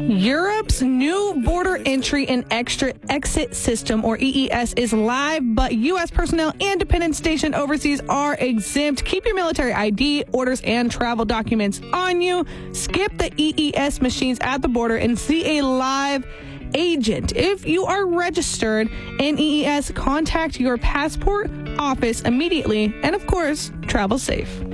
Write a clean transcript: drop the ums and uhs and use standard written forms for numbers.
Europe's new border entry and exit system, or EES, is live, but U.S. personnel and dependents stationed overseas are exempt. Keep your military ID, orders, and travel documents on you. Skip the EES machines at the border and see a live agent. If you are registered in EES, contact your passport office immediately, and of course, travel safe.